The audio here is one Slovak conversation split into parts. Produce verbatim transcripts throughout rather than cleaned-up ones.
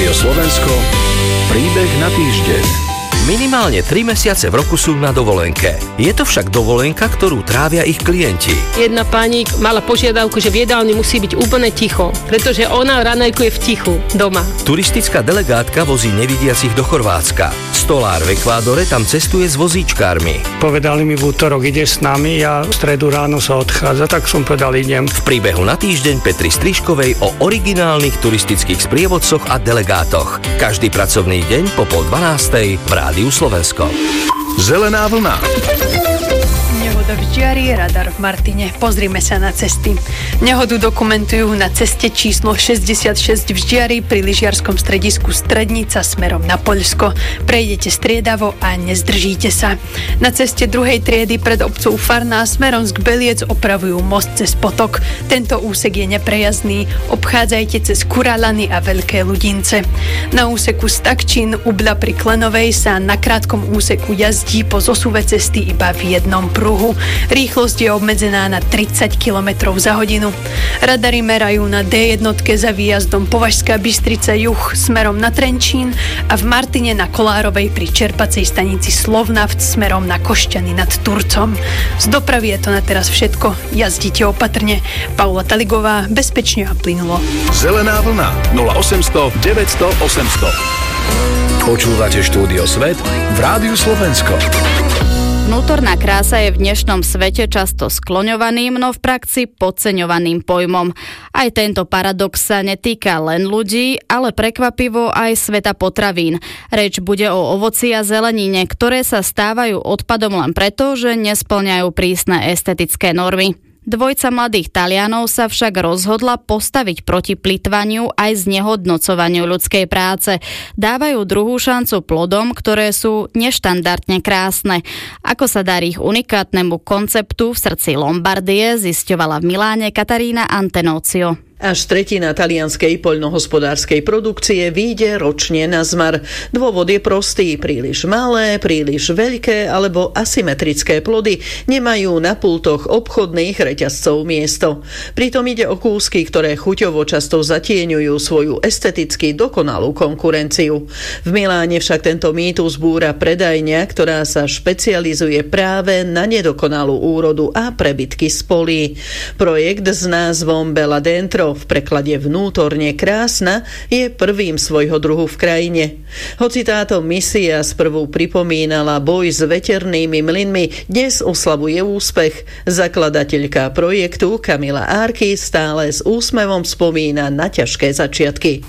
Rádio Slovensko, príbeh na týždeň. Minimálne tri mesiace v roku sú na dovolenke. Je to však dovolenka, ktorú trávia ich klienti. Jedna pani mala požiadavku, že v jedálni musí byť úplne ticho, pretože ona raňajkuje v tichu doma. Turistická delegátka vozí nevidiacich do Chorvátska. Stolár v Ekvádore tam cestuje s vozíčkármi. Povedali mi v útorok, ide s nami, ja v stredu ráno sa odchádza, tak som povedal, idem. V príbehu na týždeň Petry Strižkovej o originálnych turistických sprievodcoch a delegátoch. Každý pracovný deň po pol dvanástej v Rádiu Slovensko. Zelená vlna. Nehoda v Žďari, radar v Martine. Pozrime sa na cesty. Nehodu dokumentujú na ceste číslo šesťdesiatšesť v Žďari pri lyžiarskom stredisku Strednica smerom na Poľsko. Prejdete striedavo a nezdržíte sa. Na ceste druhej triedy pred obcou Farná smerom z Gbeliec opravujú most cez potok. Tento úsek je neprejazdný. Obchádzajte cez Kuralany a Veľké Ľudince. Na úseku Stakčín Ubla pri Klenovej sa na krátkom úseku jazdí po zosuve cesty iba v jednom pruhu. Rýchlosť je obmedzená na tridsať kilometrov za hodinu. Radary merajú na dé jednotke za výjazdom Považská Bystrica juh smerom na Trenčín a v Martine na Kolárovej pri čerpacej stanici Slovnaft smerom na Košťany nad Turcom. Z dopravy je to na teraz všetko. Jazdite opatrne. Paula Taligová, bezpečne a plynulo. Zelená vlna nula osemsto deväťsto osemsto. Počúvate Štúdio Svet v Rádiu Slovensko. Vnútorná krása je v dnešnom svete často skloňovaným, no v praxi podceňovaným pojmom. Aj tento paradox sa netýka len ľudí, ale prekvapivo aj sveta potravín. Reč bude o ovoci a zelenine, ktoré sa stávajú odpadom len preto, že nespĺňajú prísne estetické normy. Dvojca mladých Talianov sa však rozhodla postaviť proti plytvaniu aj znehodnocovaniu ľudskej práce. Dávajú druhú šancu plodom, ktoré sú neštandardne krásne. Ako sa darí ich unikátnemu konceptu v srdci Lombardie, zisťovala v Miláne Katarína Antenócio. Až tretina talianskej poľnohospodárskej produkcie vyjde ročne na zmar. Dôvod je prostý. Príliš malé, príliš veľké alebo asymetrické plody nemajú na pultoch obchodných reťazcov miesto. Pritom ide o kúsky, ktoré chuťovo často zatieňujú svoju esteticky dokonalú konkurenciu. V Miláne však tento mýtus búra predajňa, ktorá sa špecializuje práve na nedokonalú úrodu a prebytky z polí. Projekt s názvom Bella Dentro, v preklade vnútorne krásna, je prvým svojho druhu v krajine. Hoci táto misia sprvu pripomínala boj s veternými mlynmi, dnes oslavuje úspech. Zakladateľka projektu Kamila Arky stále s úsmevom spomína na ťažké začiatky.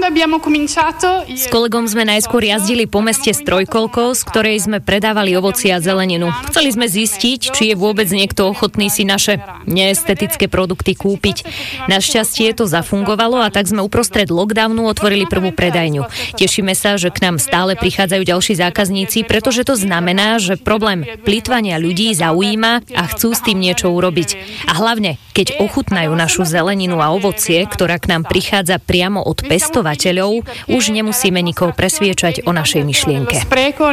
S kolegom sme najskôr jazdili po meste s trojkolkou, z ktorej sme predávali ovoci a zeleninu. Chceli sme zistiť, či je vôbec niekto ochotný si naše neestetické produkty kúpiť. Našťastie to zafungovalo a tak sme uprostred lockdownu otvorili prvú predajňu. Tešíme sa, že k nám stále prichádzajú ďalší zákazníci, pretože to znamená, že problém plytvania ľudí zaujíma a chcú s tým niečo urobiť. A hlavne, keď ochutnajú našu zeleninu a ovocie, ktorá k nám prichádza priamo od pestovateľov, už nemusíme nikoho presviečať o našej myšlienke.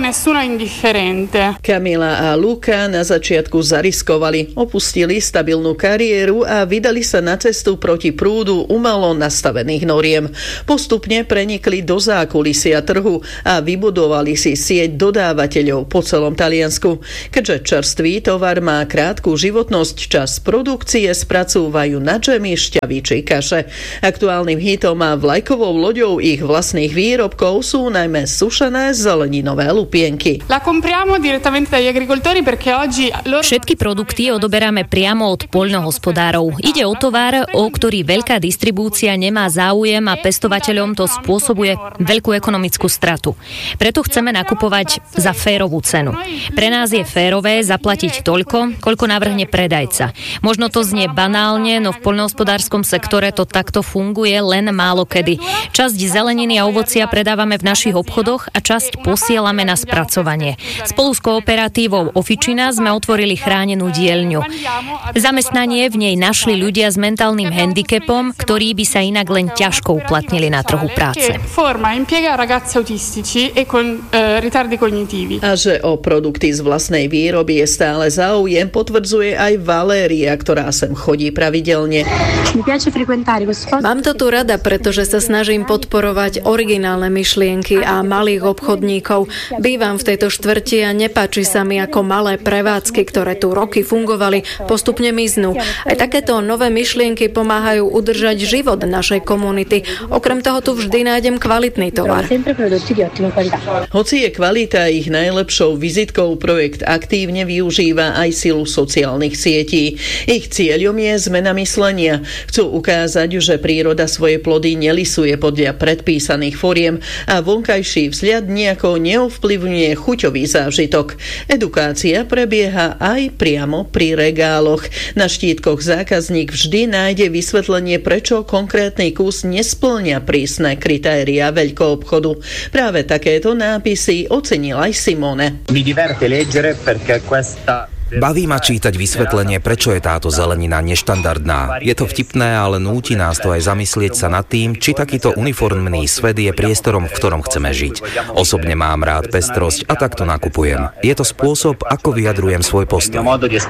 Kamila a Luka na začiatku zariskovali, opustili stabilnú kariéru a vydali sa na cestu proti prúdu umelo nastavených noriem. Postupne prenikli do zákulisia trhu a vybudovali si sieť dodávateľov po celom Taliansku. Keďže čerstvý tovar má krátku životnosť, čas produkcie spracúvajú na džemy, šťavy či kaše. Aktuálnym hitom a vlajkovou loďou ich vlastných výrobkov sú najmä sušené zeleninové lupienky. Všetky produkty odoberáme priamo od poľnohospodárov. Ide o tovar, o ktorý veľká distribúcia nemá záujem a pestovateľom to spôsobuje veľkú ekonomickú stratu. Preto chceme nakupovať za férovú cenu. Pre nás je férové zaplatiť toľko, koľko navrhne predajca. Možno to znie banálne, no v poľnohospodárskom sektore to takto funguje len málo kedy. Časť zeleniny a ovocia predávame v našich obchodoch a časť posielame na spracovanie. Spolu s kooperatívou Ofičina sme otvorili chránenú dielňu. Zamestnanie v nej našli ľudia s mentálnym handicapom typom, ktorí by sa inak len ťažko uplatnili na trhu práce. A že o produkty z vlastnej výroby je stále záujem, potvrdzuje aj Valéria, ktorá sem chodí pravidelne. Mám to tu rada, pretože sa snažím podporovať originálne myšlienky a malých obchodníkov. Bývam v tejto štvrti a nepáči sa mi, ako malé prevádzky, ktoré tu roky fungovali, postupne miznú. Aj takéto nové myšlienky pomáhajú udržať život našej komunity. Okrem toho tu vždy nájdem kvalitný tovar. Hoci je kvalita ich najlepšou vizitkou, projekt aktívne využíva aj silu sociálnych sietí. Ich cieľom je zmena myslenia. Chcú ukázať, že príroda svoje plody nelisuje podľa predpísaných foriem a vonkajší vzhľad nejako neovplyvňuje chuťový zážitok. Edukácia prebieha aj priamo pri regáloch. Na štítkoch zákazník vždy nájde vysvetlenie, prečo konkrétny kus nespĺňa prísne kritériá veľkoobchodu. Práve takéto nápisy ocenil aj Simone. Baví ma čítať vysvetlenie, prečo je táto zelenina neštandardná. Je to vtipné, ale núti nás to aj zamyslieť sa nad tým, či takýto uniformný svet je priestorom, v ktorom chceme žiť. Osobne mám rád pestrosť a tak to nakupujem. Je to spôsob, ako vyjadrujem svoj postoj.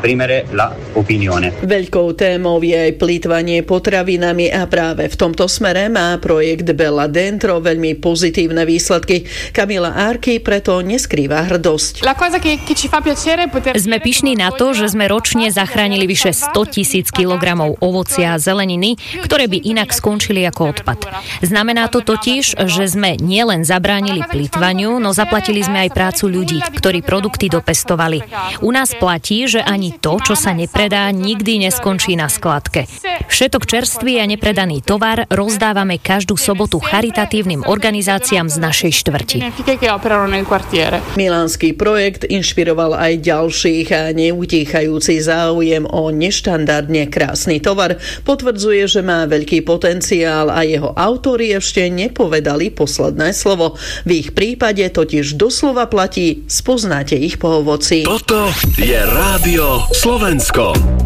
Veľkou témou je aj plýtvanie potravinami a práve v tomto smere má projekt Bella Dentro veľmi pozitívne výsledky. Kamila Arky preto neskrýva hrdosť. Sme pyšní na to, že sme ročne zachránili vyše sto tisíc kilogramov ovocia a zeleniny, ktoré by inak skončili ako odpad. Znamená to totiž, že sme nielen zabránili plytvaniu, no zaplatili sme aj prácu ľudí, ktorí produkty dopestovali. U nás platí, že ani to, čo sa nepredá, nikdy neskončí na skladke. Všetok čerstvý a nepredaný tovar rozdávame každú sobotu charitatívnym organizáciám z našej štvrti. Milánsky projekt inšpiroval aj ďalších a neutíchajúci záujem o neštandardne krásny tovar potvrdzuje, že má veľký potenciál a jeho autori ešte nepovedali posledné slovo. V ich prípade totiž doslova platí: spoznáte ich po ovoci. Toto je Rádio Slovensko.